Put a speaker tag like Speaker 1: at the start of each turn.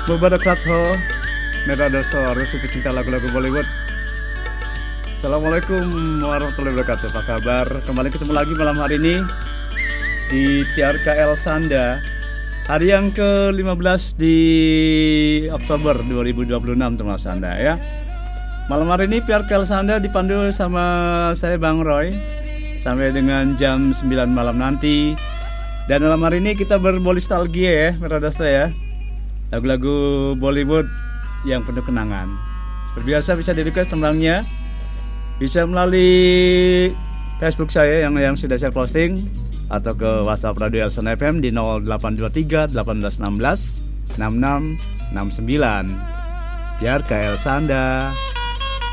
Speaker 1: wabarakatuh. Meradosor, si pecinta lagu-lagu Bollywood. Assalamualaikum warahmatullahi wabarakatuh. Apa kabar? Kembali ketemu lagi malam hari ini di PRKL Sanda. Hari yang ke-15 di Oktober 2026 teman Sanda ya. Malam hari ini PRKL Sanda dipandu sama saya Bang Roy sampai dengan jam 9 malam nanti. Dan malam hari ini kita berbolistalgia ya, Meradosor ya. Lagu-lagu Bollywood yang penuh kenangan. Seperti biasa bisa di-request tembangnya. Bisa melalui Facebook saya yang sudah saya posting atau ke WhatsApp Radio Elson FM di 0823 1816 6669. PRKL Sanda.